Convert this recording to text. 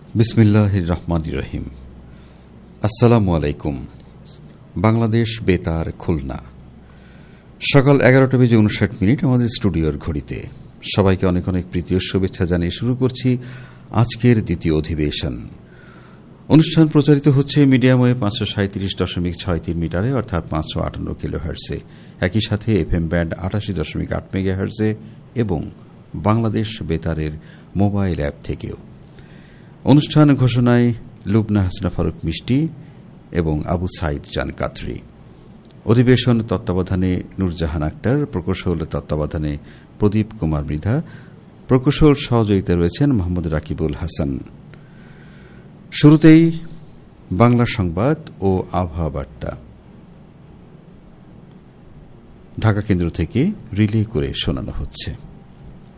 বিসমিল্লাহির রহমানির রহিম। আসসালামু আলাইকুম। বাংলাদেশ বেতার খুলনা, সকাল 11:59 আমাদের স্টুডিওর ঘড়িতে। সবাইকে অনেক অনেক প্রীতি ও শুভেচ্ছা জানিয়ে শুরু করছি আজকের দ্বিতীয় অধিবেশন। অনুষ্ঠান প্রচারিত হচ্ছে মিডিয়াম ওয়েভ 537.63 মিটারে, অর্থাৎ 558 কিলোহার্টজে। একই সাথে এফএম ব্যান্ড 88.8 মেগাহার্টজে এবং বাংলাদেশ বেতারের মোবাইল অ্যাপ থেকেও। অনুষ্ঠান ঘোষণায় লুবনা হাসনা ফারুক মিষ্টি এবং আবু সাইদ জান কাতরি। অধিবেশন তত্ত্বাবধানে নূরজাহান আক্তার, প্রকৌশল তত্ত্বাবধানে প্রদীপ কুমার মৃধা, প্রকৌশল সহযোগিতা রয়েছেন মোহাম্মদ রাকিবুল হাসান। শুরুতেই বাংলা সংবাদ ও আবহাওয়া বার্তা ঢাকা কেন্দ্র থেকে রিলে করে শোনানো হচ্ছে।